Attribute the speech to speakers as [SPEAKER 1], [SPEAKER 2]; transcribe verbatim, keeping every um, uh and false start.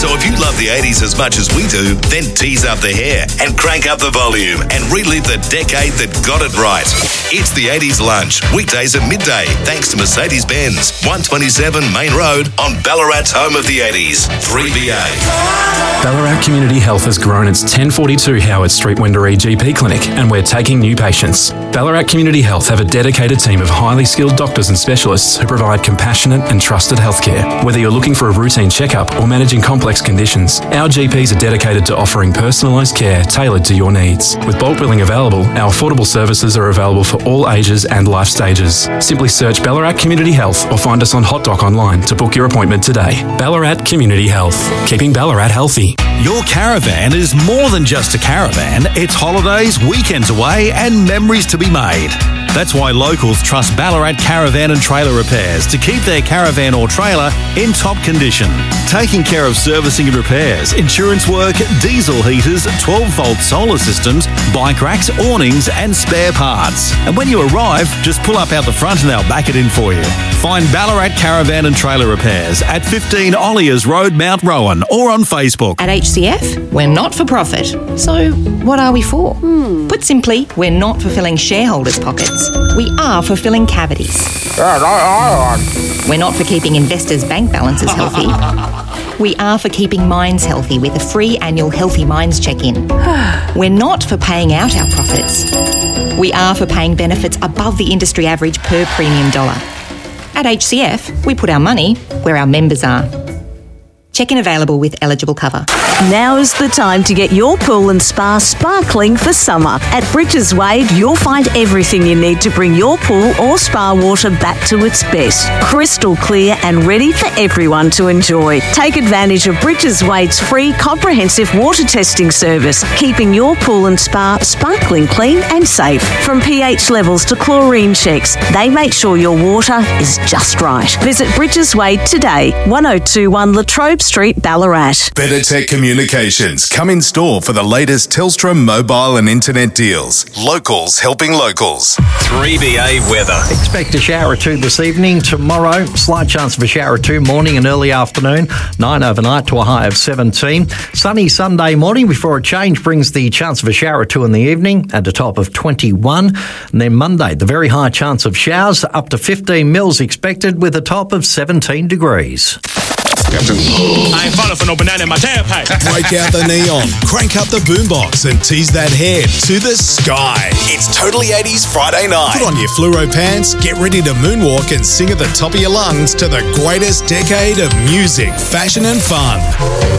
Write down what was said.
[SPEAKER 1] So if you love the eighties as much as we do, then tease up the hair and crank up the volume and relive the decade that got it right. It's the eighties Lunch, weekdays at midday, thanks to Mercedes-Benz, one twenty-seven Main Road on Ballarat's home of the eighties, three B A.
[SPEAKER 2] Ballarat Community Health has grown its ten forty-two Howard Street Wendouree G P clinic, and we're taking new patients. Ballarat Community Health have a dedicated team of highly skilled doctors and specialists who provide compassionate and trusted healthcare. Whether you're looking for a routine checkup or managing complex conditions, our G Ps are dedicated to offering personalised care tailored to your needs. With bulk billing available, our affordable services are available for all ages and life stages. Simply search Ballarat Community Health or find us on HotDoc online to book your appointment today. Ballarat Community Health, keeping Ballarat healthy.
[SPEAKER 3] Your caravan is more than just a caravan. It's holidays, weekends away and memories to be made. That's why locals trust Ballarat Caravan and Trailer Repairs to keep their caravan or trailer in top condition. Taking care of servicing and repairs, insurance work, diesel heaters, twelve volt solar systems, bike racks, awnings and spare parts. And when you arrive, just pull up out the front and they'll back it in for you. Find Ballarat Caravan and Trailer Repairs at fifteen Olliers Road, Mount Rowan, or on Facebook.
[SPEAKER 4] At H C F, we're not for profit. So what are we for? Hmm. Put simply, we're not for filling shareholders' pockets. We are for filling cavities. We're not for keeping investors' bank balances healthy. We are for keeping minds healthy with a free annual Healthy Minds check-in. We're not for paying out our profits. We are for paying benefits above the industry average per premium dollar. At H C F, we put our money where our members are. Check-in available with eligible cover.
[SPEAKER 5] Now is the time to get your pool and spa sparkling for summer. At Bridges Wade, you'll find everything you need to bring your pool or spa water back to its best. Crystal clear and ready for everyone to enjoy. Take advantage of Bridges Wade's free comprehensive water testing service, keeping your pool and spa sparkling clean and safe. From pH levels to chlorine checks, they make sure your water is just right. Visit Bridges Wade today, one oh two one Latrobe Street, Ballarat.
[SPEAKER 1] Better Tech Communications. Come in store for the latest Telstra mobile and internet deals. Locals helping locals. three B A weather.
[SPEAKER 6] Expect a shower or two this evening. Tomorrow, slight chance of a shower or two morning and early afternoon. nine overnight to a high of seventeen. Sunny Sunday morning before a change brings the chance of a shower or two in the evening at a top of twenty-one. And then Monday, the very high chance of showers up to fifteen mils expected with a top of seventeen degrees.
[SPEAKER 7] Captain. I ain't falling for no banana in my tailpipe.
[SPEAKER 8] Break out the neon, crank up the boombox and tease that head to the sky.
[SPEAKER 1] It's Totally eighties Friday night.
[SPEAKER 8] Put on your fluoro pants, get ready to moonwalk and sing at the top of your lungs to the greatest decade of music, fashion and fun.